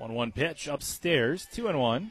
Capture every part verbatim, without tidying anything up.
one one pitch upstairs, two and one.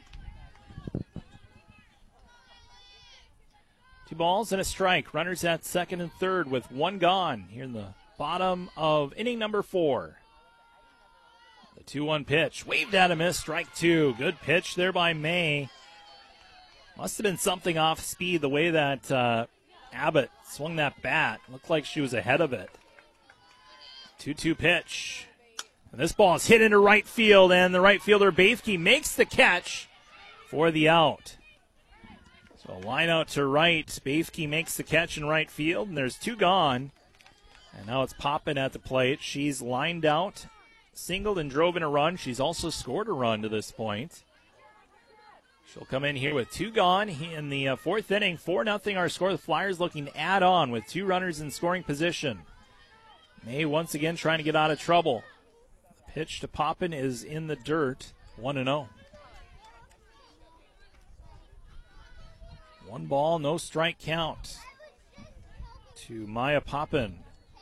Two balls and a strike. Runners at second and third with one gone here in the bottom of inning number four. The two one pitch. Waved at a miss. Strike two. Good pitch there by May. Must have been something off speed the way that uh, Abbott swung that bat. Looked like she was ahead of it. two two pitch. And this ball is hit into right field, and the right fielder, Baifke, makes the catch for the out. So line out to right. Baifke makes the catch in right field, and there's two gone. And now it's Poppin at the plate. She's lined out, singled, and drove in a run. She's also scored a run to this point. She'll come in here with two gone in the uh, fourth inning. four nothing our score. The Flyers looking to add on with two runners in scoring position. May once again trying to get out of trouble. The pitch to Poppin is in the dirt, one and oh. One ball, no strike count to Maya Poppin.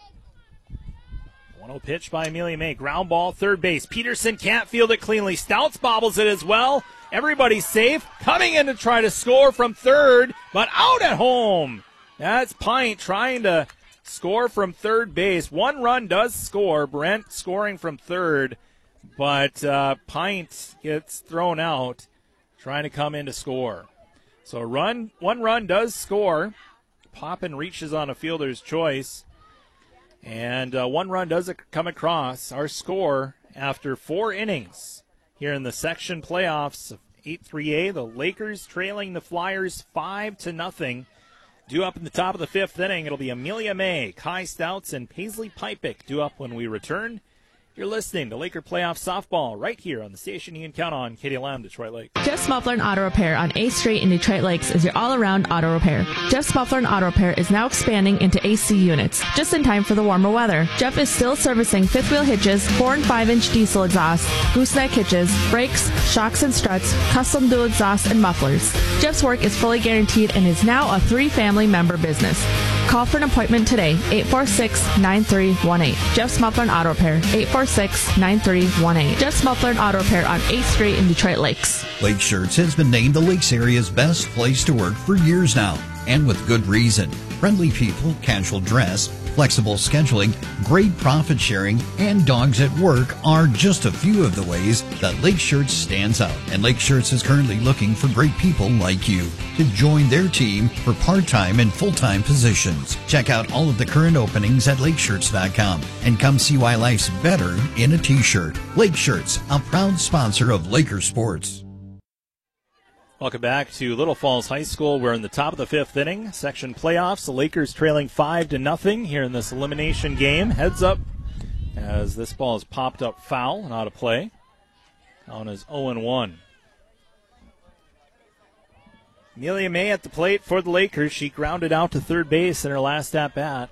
one oh pitch by Amelia May. Ground ball, third base. Peterson can't field it cleanly. Stouts bobbles it as well. Everybody's safe. Coming in to try to score from third, but out at home. That's Pint trying to score from third base. One run does score. Brent scoring from third, but uh, Pint gets thrown out trying to come in to score. So a run, one run does score. Poppin reaches on a fielder's choice. And uh, one run does come across. Our score after four innings here in the section playoffs of eight three A. The Lakers trailing the Flyers five to nothing. Due up in the top of the fifth inning, it'll be Amelia May, Kai Stouts, and Paisley Pipik due up when we return. You're listening to Laker Playoff Softball right here on the station you can count on, K D L M, Detroit Lakes. Jeff's Muffler and Auto Repair on eighth Street in Detroit Lakes is your all-around auto repair. Jeff's Muffler and Auto Repair is now expanding into A C units, just in time for the warmer weather. Jeff is still servicing fifth-wheel hitches, four and five inch diesel exhaust, gooseneck hitches, brakes, shocks and struts, custom dual exhaust, and mufflers. Jeff's work is fully guaranteed and is now a three-family member business. Call for an appointment today, eight four six, nine three one eight. Jeff's Muffler and Auto Repair, eight four six, nine three one eight. Jeff's Muffler and Auto Repair on eighth Street in Detroit Lakes. Lake Shirts has been named the Lakes area's best place to work for years now, and with good reason. Friendly people, casual dress, flexible scheduling, great profit sharing, and dogs at work are just a few of the ways that Lake Shirts stands out. And Lake Shirts is currently looking for great people like you to join their team for part-time and full-time positions. Check out all of the current openings at lake shirts dot com and come see why life's better in a t-shirt. Lake Shirts, a proud sponsor of Laker Sports. Welcome back to Little Falls High School. We're in the top of the fifth inning, section playoffs. The Lakers trailing five to nothing here in this elimination game. Heads up as this ball is popped up foul and out of play. Count is oh and one. Amelia May at the plate for the Lakers. She grounded out to third base in her last at bat.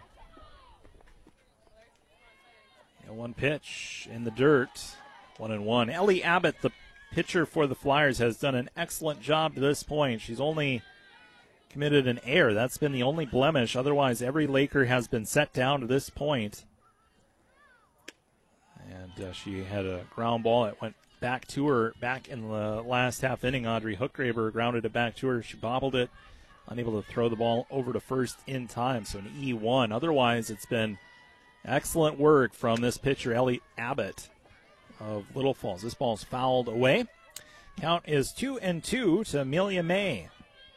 One pitch in the dirt, one and one. Ellie Abbott, the pitcher for the Flyers, has done an excellent job to this point. She's only committed an error. That's been the only blemish. Otherwise, every Laker has been set down to this point. And uh, she had a ground ball that went back to her back in the last half inning. Audrey Hookgraber grounded it back to her. She bobbled it, unable to throw the ball over to first in time. So an E one. Otherwise, it's been excellent work from this pitcher, Ellie Abbott of Little Falls. This ball's fouled away. Count is two and two to Amelia May.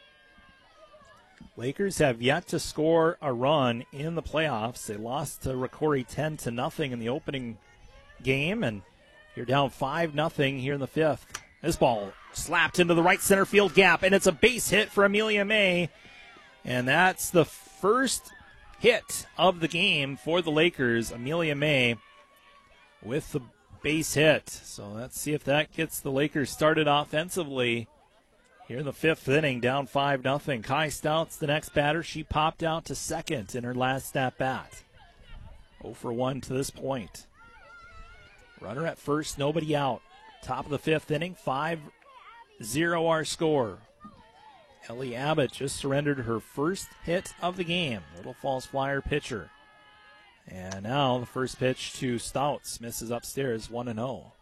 Lakers have yet to score a run in the playoffs. They lost to Rocori ten to nothing in the opening game, and you're down five nothing here in the fifth. This ball slapped into the right center field gap, and it's a base hit for Amelia May, and that's the first hit of the game for the Lakers. Amelia May with the base hit. So let's see if that gets the Lakers started offensively here in the fifth inning, down five nothing. Kai Stouts, the next batter. She popped out to second in her last at bat. oh for one to this point. Runner at first, nobody out. Top of the fifth inning, five zero our score. Ellie Abbott just surrendered her first hit of the game. Little Falls Flyer pitcher. And now the first pitch to Stouts misses upstairs, one and oh.